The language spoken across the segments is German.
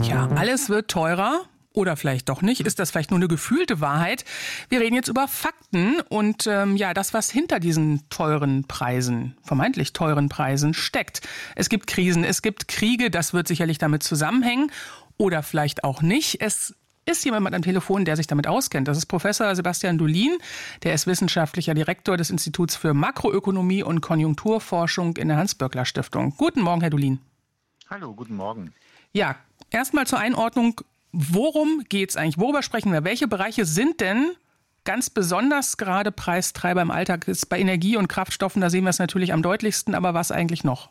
Ja, alles wird teurer. Oder vielleicht doch nicht. Ist das vielleicht nur eine gefühlte Wahrheit? Wir reden jetzt über Fakten und das, was hinter diesen teuren Preisen, vermeintlich teuren Preisen steckt. Es gibt Krisen, es gibt Kriege, das wird sicherlich damit zusammenhängen. Oder vielleicht auch nicht. Es ist jemand am Telefon, der sich damit auskennt. Das ist Professor Sebastian Dulin. Der ist wissenschaftlicher Direktor des Instituts für Makroökonomie und Konjunkturforschung in der Hans-Böckler-Stiftung. Guten Morgen, Herr Dulin. Hallo, guten Morgen. Ja, erstmal zur Einordnung. Worum geht's eigentlich? Worüber sprechen wir? Welche Bereiche sind denn ganz besonders gerade Preistreiber im Alltag? Ist bei Energie und Kraftstoffen, da sehen wir es natürlich am deutlichsten, aber was eigentlich noch?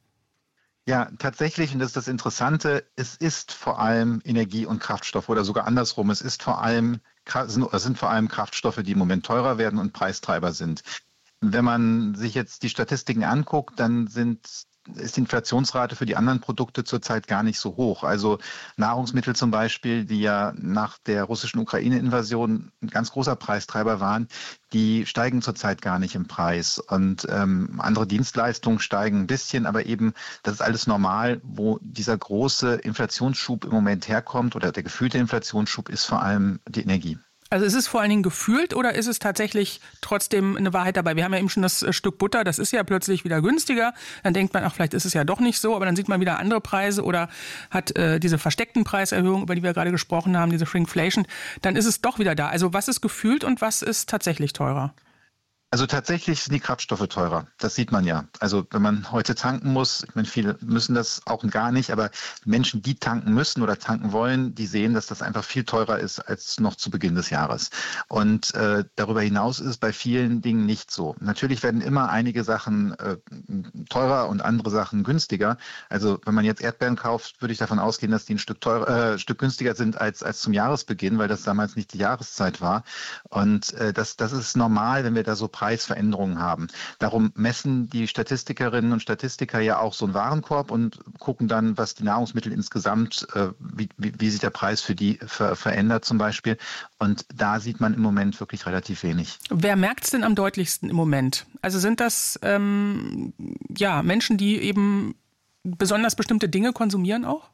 Ja, tatsächlich, und das ist das Interessante, es ist vor allem Energie und Kraftstoff oder sogar andersrum. Es sind vor allem Kraftstoffe, die im Moment teurer werden und Preistreiber sind. Wenn man sich jetzt die Statistiken anguckt, dann ist die Inflationsrate für die anderen Produkte zurzeit gar nicht so hoch. Also Nahrungsmittel zum Beispiel, die ja nach der russischen Ukraine-Invasion ein ganz großer Preistreiber waren, die steigen zurzeit gar nicht im Preis. Und andere Dienstleistungen steigen ein bisschen, aber eben, das ist alles normal. Wo dieser große Inflationsschub im Moment herkommt oder der gefühlte Inflationsschub, ist vor allem die Energie. Also ist es vor allen Dingen gefühlt oder ist es tatsächlich trotzdem eine Wahrheit dabei? Wir haben ja eben schon das Stück Butter, das ist ja plötzlich wieder günstiger. Dann denkt man, ach, vielleicht ist es ja doch nicht so, aber dann sieht man wieder andere Preise oder hat diese versteckten Preiserhöhungen, über die wir gerade gesprochen haben, diese Shrinkflation, dann ist es doch wieder da. Also was ist gefühlt und was ist tatsächlich teurer? Also tatsächlich sind die Kraftstoffe teurer. Das sieht man ja. Also wenn man heute tanken muss, ich meine, viele müssen das auch gar nicht, aber Menschen, die tanken müssen oder tanken wollen, die sehen, dass das einfach viel teurer ist als noch zu Beginn des Jahres. Und darüber hinaus ist es bei vielen Dingen nicht so. Natürlich werden immer einige Sachen teurer und andere Sachen günstiger. Also wenn man jetzt Erdbeeren kauft, würde ich davon ausgehen, dass die ein Stück günstiger sind als zum Jahresbeginn, weil das damals nicht die Jahreszeit war. Und das ist normal, wenn wir da so Preisveränderungen haben. Darum messen die Statistikerinnen und Statistiker ja auch so einen Warenkorb und gucken dann, was die Nahrungsmittel insgesamt, wie sich der Preis für die verändert zum Beispiel. Und da sieht man im Moment wirklich relativ wenig. Wer merkt es denn am deutlichsten im Moment? Also sind das Menschen, die eben besonders bestimmte Dinge konsumieren auch?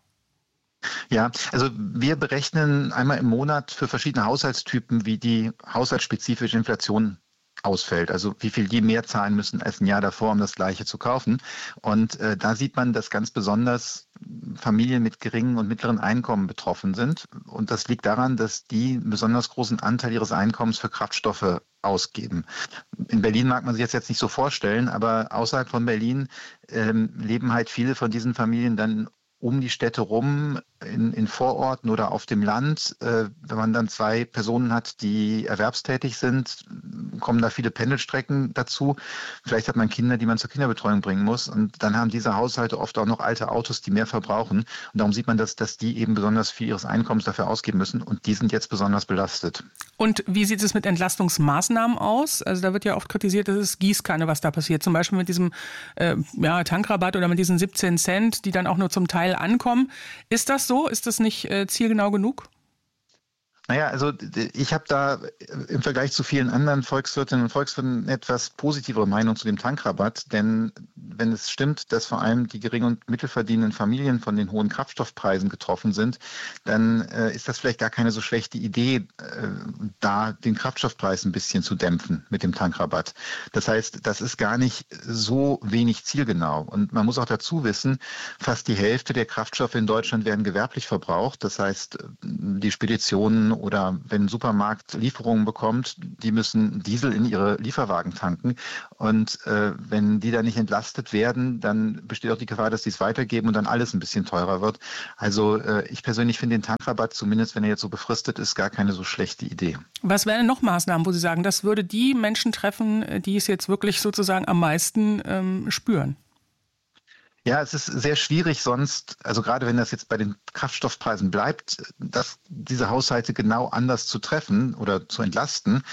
Ja, also wir berechnen einmal im Monat für verschiedene Haushaltstypen, wie die haushaltsspezifische Inflation ausfällt, also wie viel die mehr zahlen müssen als ein Jahr davor, um das Gleiche zu kaufen. Und da sieht man, dass ganz besonders Familien mit geringen und mittleren Einkommen betroffen sind. Und das liegt daran, dass die einen besonders großen Anteil ihres Einkommens für Kraftstoffe ausgeben. In Berlin mag man sich jetzt nicht so vorstellen, aber außerhalb von Berlin leben halt viele von diesen Familien dann um die Städte rum, in Vororten oder auf dem Land. Wenn man dann zwei Personen hat, die erwerbstätig sind, kommen da viele Pendelstrecken dazu. Vielleicht hat man Kinder, die man zur Kinderbetreuung bringen muss. Und dann haben diese Haushalte oft auch noch alte Autos, die mehr verbrauchen. Und darum sieht man, dass die eben besonders viel ihres Einkommens dafür ausgeben müssen. Und die sind jetzt besonders belastet. Und wie sieht es mit Entlastungsmaßnahmen aus? Also da wird ja oft kritisiert, das ist Gießkanne, was da passiert. Zum Beispiel mit diesem Tankrabatt oder mit diesen 17 Cent, die dann auch nur zum Teil ankommen. Ist das so? Ist das nicht zielgenau genug? Naja, also ich habe da im Vergleich zu vielen anderen Volkswirtinnen und Volkswirten eine etwas positivere Meinung zu dem Tankrabatt. Denn wenn es stimmt, dass vor allem die gering- und mittelverdienenden Familien von den hohen Kraftstoffpreisen getroffen sind, dann ist das vielleicht gar keine so schlechte Idee, da den Kraftstoffpreis ein bisschen zu dämpfen mit dem Tankrabatt. Das heißt, das ist gar nicht so wenig zielgenau. Und man muss auch dazu wissen, fast die Hälfte der Kraftstoffe in Deutschland werden gewerblich verbraucht. Das heißt, die Speditionen oder wenn ein Supermarkt Lieferungen bekommt, die müssen Diesel in ihre Lieferwagen tanken. Und wenn die da nicht entlastet werden, dann besteht auch die Gefahr, dass die es weitergeben und dann alles ein bisschen teurer wird. Also ich persönlich finde den Tankrabatt, zumindest wenn er jetzt so befristet ist, gar keine so schlechte Idee. Was wären denn noch Maßnahmen, wo Sie sagen, das würde die Menschen treffen, die es jetzt wirklich sozusagen am meisten spüren? Ja, es ist sehr schwierig sonst, also gerade wenn das jetzt bei den Kraftstoffpreisen bleibt, diese Haushalte genau anders zu treffen oder zu entlasten.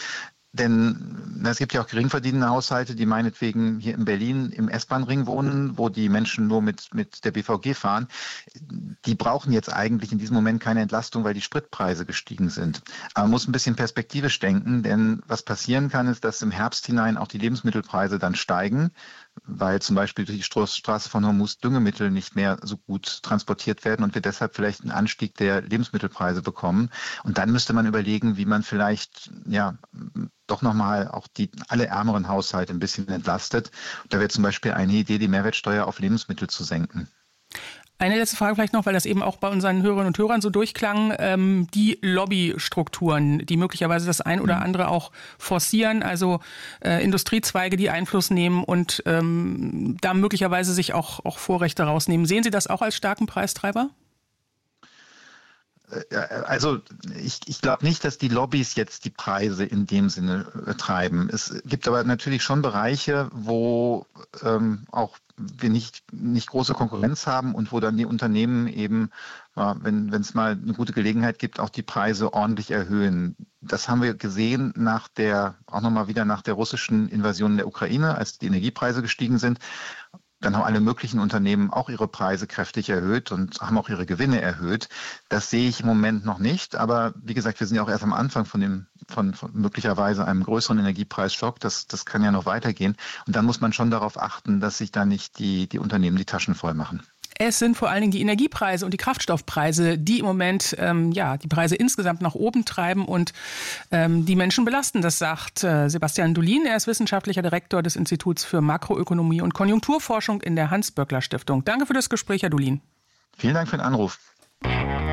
Denn es gibt ja auch geringverdienende Haushalte, die meinetwegen hier in Berlin im S-Bahn-Ring wohnen, wo die Menschen nur mit der BVG fahren. die brauchen jetzt eigentlich in diesem Moment keine Entlastung, weil die Spritpreise gestiegen sind. Aber man muss ein bisschen perspektivisch denken, denn was passieren kann, ist, dass im Herbst hinein auch die Lebensmittelpreise dann steigen, weil zum Beispiel durch die Straße von Hormuz Düngemittel nicht mehr so gut transportiert werden und wir deshalb vielleicht einen Anstieg der Lebensmittelpreise bekommen. Und dann müsste man überlegen, wie man vielleicht doch nochmal auch alle ärmeren Haushalte ein bisschen entlastet. Da wäre zum Beispiel eine Idee, die Mehrwertsteuer auf Lebensmittel zu senken. Eine letzte Frage vielleicht noch, weil das eben auch bei unseren Hörerinnen und Hörern so durchklang. Die Lobbystrukturen, die möglicherweise das ein oder andere auch forcieren, also Industriezweige, die Einfluss nehmen und da möglicherweise sich auch Vorrechte rausnehmen. Sehen Sie das auch als starken Preistreiber? Also ich glaube nicht, dass die Lobbys jetzt die Preise in dem Sinne treiben. Es gibt aber natürlich schon Bereiche, wo auch wir nicht große Konkurrenz haben und wo dann die Unternehmen eben, wenn es mal eine gute Gelegenheit gibt, auch die Preise ordentlich erhöhen. Das haben wir gesehen auch nochmal wieder nach der russischen Invasion der Ukraine, als die Energiepreise gestiegen sind. Dann haben alle möglichen Unternehmen auch ihre Preise kräftig erhöht und haben auch ihre Gewinne erhöht. Das sehe ich im Moment noch nicht. Aber wie gesagt, wir sind ja auch erst am Anfang von möglicherweise einem größeren Energiepreisschock. Das kann ja noch weitergehen. Und dann muss man schon darauf achten, dass sich da nicht die Unternehmen die Taschen voll machen. Es sind vor allen Dingen die Energiepreise und die Kraftstoffpreise, die im Moment die Preise insgesamt nach oben treiben und die Menschen belasten. Das sagt Sebastian Dulin. Er ist wissenschaftlicher Direktor des Instituts für Makroökonomie und Konjunkturforschung in der Hans-Böckler-Stiftung. Danke für das Gespräch, Herr Dulin. Vielen Dank für den Anruf.